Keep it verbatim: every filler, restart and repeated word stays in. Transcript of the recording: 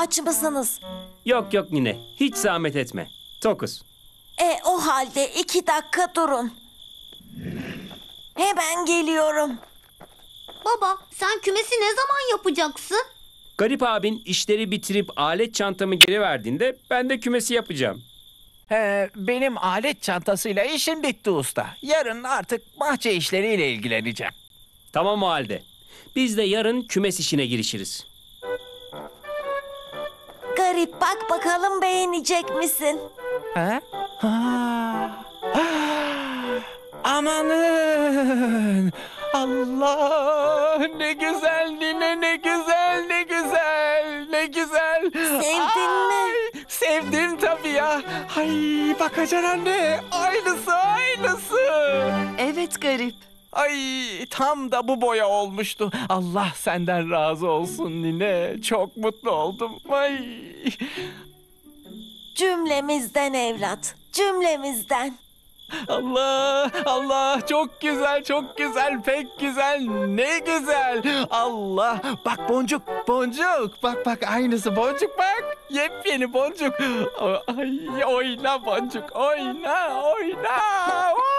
Aç mısınız? Yok yok nine, hiç zahmet etme. Tokuz. E o halde iki dakika durun. Hemen geliyorum. Baba, sen kümesi ne zaman yapacaksın? Garip abin işleri bitirip alet çantamı geri verdiğinde ben de kümesi yapacağım. Ee, benim alet çantasıyla işim bitti usta. Yarın artık bahçe işleriyle ilgileneceğim. Tamam o halde. Biz de yarın kümes işine girişiriz. Garip, bak bakalım beğenecek misin? Ha? Ha. Amanın! Allah! Ne güzel Nine, ne güzel, ne güzel, ne güzel. Sevdin mi? Ay, sevdim tabii ya. Ay bakacan anne, aynısı aynısı. Evet Garip. Ay tam da bu boya olmuştu. Allah senden razı olsun Nine. Çok mutlu oldum. Ay. Cümlemizden evlat, cümlemizden. Allah, Allah çok güzel, çok güzel, pek güzel, ne güzel. Allah, bak boncuk, boncuk, bak bak aynısı boncuk bak. Yepyeni boncuk. Ay, oyna boncuk, oyna, oyna.